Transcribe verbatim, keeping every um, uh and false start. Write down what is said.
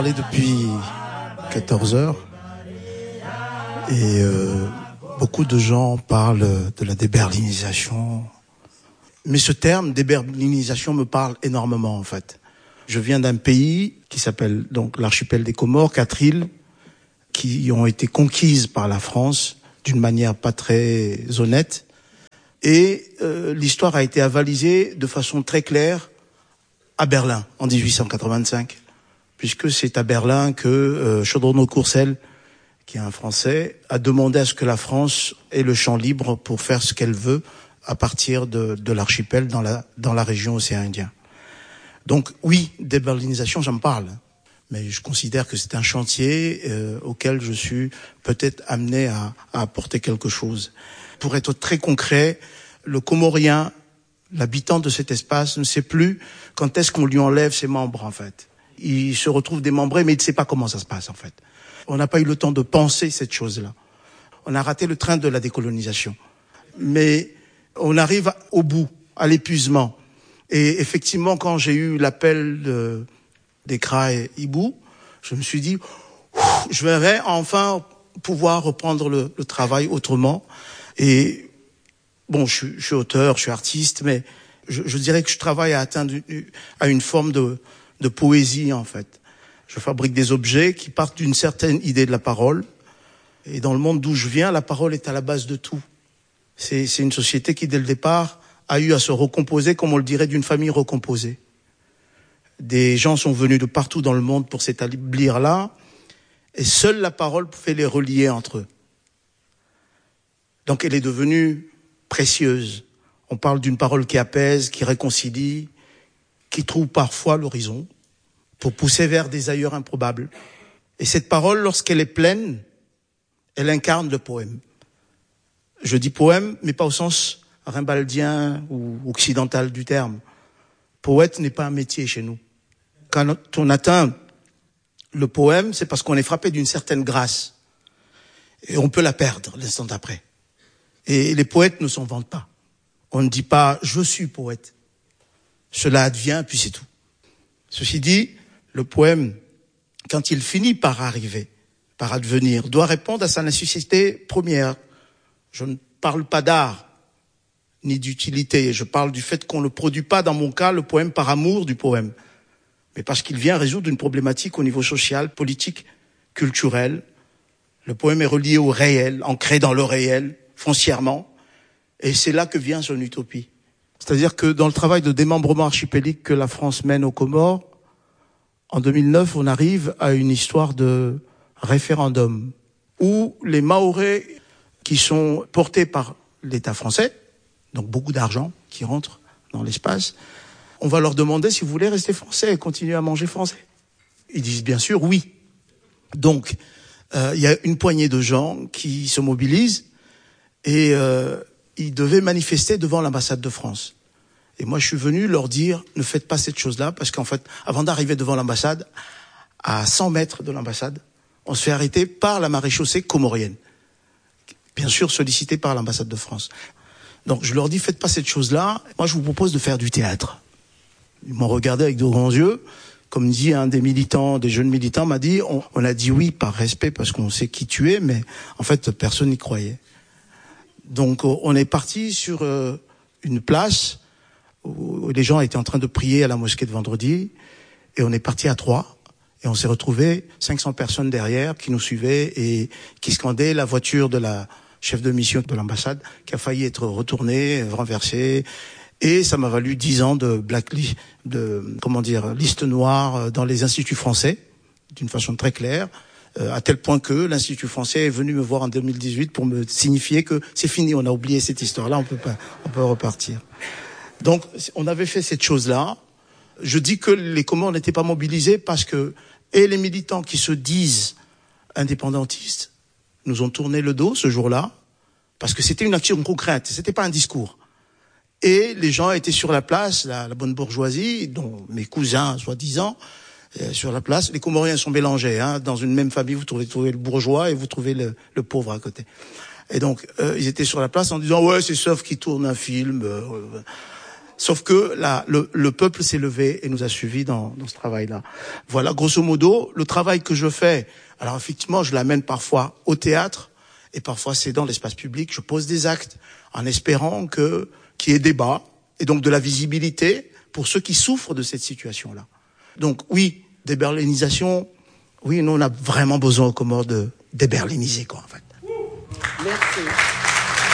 Parlé depuis quatorze heures et euh, beaucoup de gens parlent de la déberlinisation. Mais ce terme, déberlinisation, me parle énormément en fait. Je viens d'un pays qui s'appelle donc l'archipel des Comores, quatre îles qui ont été conquises par la France d'une manière pas très honnête. Et euh, l'histoire a été avalisée de façon très claire à Berlin en dix-huit cent quatre-vingt-cinq. Puisque c'est à Berlin que euh, Chaudronneau-Courcelles, qui est un Français, a demandé à ce que la France ait le champ libre pour faire ce qu'elle veut à partir de, de l'archipel dans la, dans la région océan Indien. Donc oui, déberlinisation, ça me parle. Mais je considère que c'est un chantier euh, auquel je suis peut-être amené à, à apporter quelque chose. Pour être très concret, le Comorien, l'habitant de cet espace, ne sait plus quand est-ce qu'on lui enlève ses membres en fait. Il se retrouve démembré, mais il ne sait pas comment ça se passe, en fait. On n'a pas eu le temps de penser cette chose-là. On a raté le train de la décolonisation. Mais on arrive au bout, à l'épuisement. Et effectivement, quand j'ai eu l'appel de, des C R A et Hibou, je me suis dit, je vais enfin pouvoir reprendre le, le travail autrement. Et bon, je, je suis auteur, je suis artiste, mais je, je dirais que je travaille à atteindre à une forme de... de poésie, en fait. Je fabrique des objets qui partent d'une certaine idée de la parole. Et dans le monde d'où je viens, la parole est à la base de tout. C'est, c'est une société qui, dès le départ, a eu à se recomposer, comme on le dirait, d'une famille recomposée. Des gens sont venus de partout dans le monde pour s'établir là, et seule la parole pouvait les relier entre eux. Donc elle est devenue précieuse. On parle d'une parole qui apaise, qui réconcilie, qui trouve parfois l'horizon pour pousser vers des ailleurs improbables. Et cette parole, lorsqu'elle est pleine, elle incarne le poème. Je dis poème, mais pas au sens rimbaldien ou occidental du terme. Poète n'est pas un métier chez nous. Quand on atteint le poème, c'est parce qu'on est frappé d'une certaine grâce. Et on peut la perdre l'instant d'après. Et les poètes ne s'en vantent pas. On ne dit pas « je suis poète ». Cela advient, puis c'est tout. Ceci dit, le poème, quand il finit par arriver, par advenir, doit répondre à sa nécessité première. Je ne parle pas d'art, ni d'utilité. Je parle du fait qu'on ne produit pas, dans mon cas, le poème par amour du poème, mais parce qu'il vient résoudre une problématique au niveau social, politique, culturel. Le poème est relié au réel, ancré dans le réel, foncièrement, et c'est là que vient son utopie. C'est-à-dire que dans le travail de démembrement archipélique que la France mène aux Comores, en deux mille neuf, on arrive à une histoire de référendum où les Mahorais qui sont portés par l'État français, donc beaucoup d'argent qui rentre dans l'espace, on va leur demander si vous voulez rester français et continuer à manger français. Ils disent bien sûr oui. Donc, euh, il y a une poignée de gens qui se mobilisent et... Euh, ils devaient manifester devant l'ambassade de France. Et moi, je suis venu leur dire, ne faites pas cette chose-là, parce qu'en fait, avant d'arriver devant l'ambassade, à cent mètres de l'ambassade, on se fait arrêter par la maréchaussée comorienne. Bien sûr, sollicité par l'ambassade de France. Donc, je leur dis, faites pas cette chose-là. Moi, je vous propose de faire du théâtre. Ils m'ont regardé avec de grands yeux. Comme dit un des militants, des jeunes militants, m'a dit, on, on a dit oui par respect, parce qu'on sait qui tu es, mais en fait, personne n'y croyait. Donc on est parti sur euh, une place où les gens étaient en train de prier à la mosquée de vendredi et on est parti à trois et on s'est retrouvé cinq cents personnes derrière qui nous suivaient et qui scandaient la voiture de la chef de mission de l'ambassade qui a failli être retournée, renversée, et ça m'a valu dix ans de blacklist, de comment dire, liste noire dans les instituts français d'une façon très claire. Euh, à tel point que l'Institut français est venu me voir en deux mille dix-huit pour me signifier que c'est fini, on a oublié cette histoire-là, on peut pas, on peut repartir. Donc, on avait fait cette chose-là. Je dis que les Comores n'étaient pas mobilisés parce que, et les militants qui se disent indépendantistes nous ont tourné le dos ce jour-là, parce que c'était une action concrète, c'était pas un discours. Et les gens étaient sur la place, la, la bonne bourgeoisie, dont mes cousins, soi-disant, Euh, sur la place. Les Comoriens sont mélangés. Hein. Dans une même famille, vous trouvez, trouvez le bourgeois et vous trouvez le, le pauvre à côté. Et donc, euh, ils étaient sur la place en disant « Ouais, c'est sauf qu'ils tournent un film. Euh, Sauf que là, le, le peuple s'est levé et nous a suivis dans, dans ce travail-là. Voilà, grosso modo, le travail que je fais. Alors effectivement, je l'amène parfois au théâtre et parfois c'est dans l'espace public. Je pose des actes en espérant que qu'il y ait débat et donc de la visibilité pour ceux qui souffrent de cette situation-là. Donc oui, déberlinisation. Oui, nous on a vraiment besoin aux Comores de déberliniser quoi en fait. Merci.